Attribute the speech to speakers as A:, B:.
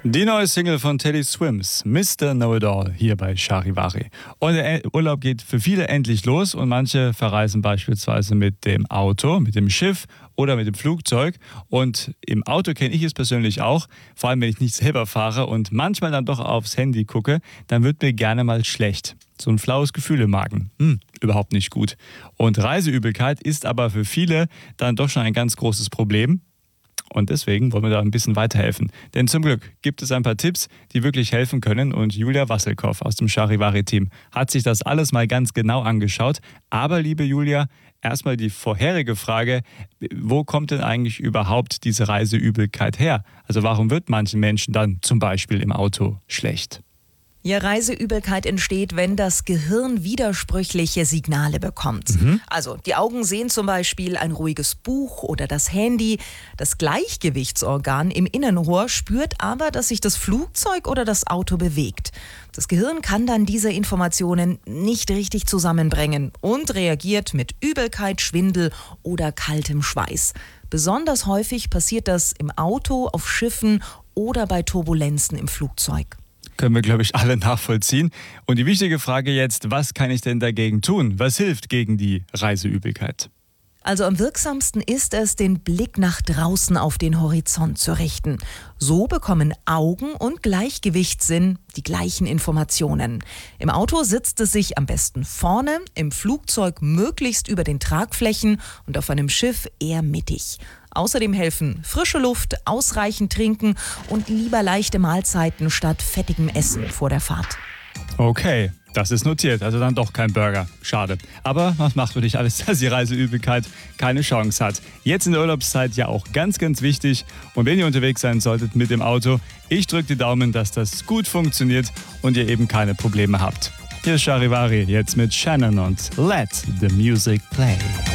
A: Die neue Single von Teddy Swims, Mr. Know-It-All, hier bei Charivari. Und der Urlaub geht für viele endlich los und manche verreisen beispielsweise mit dem Auto, mit dem Schiff oder mit dem Flugzeug. Und im Auto kenne ich es persönlich auch, vor allem wenn ich nicht selber fahre und manchmal dann doch aufs Handy gucke, dann wird mir gerne mal schlecht. So ein flaues Gefühl im Magen. Überhaupt nicht gut. Und Reiseübelkeit ist aber für viele dann doch schon ein ganz großes Problem. Und deswegen wollen wir da ein bisschen weiterhelfen. Denn zum Glück gibt es ein paar Tipps, die wirklich helfen können. Und Julia Wasselkow aus dem Charivari-Team hat sich das alles mal ganz genau angeschaut. Aber, liebe Julia, erstmal die vorherige Frage, wo kommt denn eigentlich überhaupt diese Reiseübelkeit her? Also warum wird manchen Menschen dann zum Beispiel im Auto schlecht?
B: Ja, Reiseübelkeit entsteht, wenn das Gehirn widersprüchliche Signale bekommt. Also die Augen sehen zum Beispiel ein ruhiges Buch oder das Handy. Das Gleichgewichtsorgan im Innenohr spürt aber, dass sich das Flugzeug oder das Auto bewegt. Das Gehirn kann dann diese Informationen nicht richtig zusammenbringen und reagiert mit Übelkeit, Schwindel oder kaltem Schweiß. Besonders häufig passiert das im Auto, auf Schiffen oder bei Turbulenzen im Flugzeug.
A: Können wir, glaube ich, alle nachvollziehen. Und die wichtige Frage jetzt, was kann ich denn dagegen tun? Was hilft gegen die Reiseübelkeit?
B: Also am wirksamsten ist es, den Blick nach draußen auf den Horizont zu richten. So bekommen Augen und Gleichgewichtssinn die gleichen Informationen. Im Auto sitzt es sich am besten vorne, im Flugzeug möglichst über den Tragflächen und auf einem Schiff eher mittig. Außerdem helfen frische Luft, ausreichend trinken und lieber leichte Mahlzeiten statt fettigem Essen vor der Fahrt.
A: Okay, das ist notiert. Also dann doch kein Burger. Schade. Aber was macht für dich alles, dass die Reiseübelkeit keine Chance hat? Jetzt in der Urlaubszeit ja auch ganz, ganz wichtig. Und wenn ihr unterwegs sein solltet mit dem Auto, ich drücke die Daumen, dass das gut funktioniert und ihr eben keine Probleme habt. Hier ist Charivari, jetzt mit Shannon und Let the Music Play.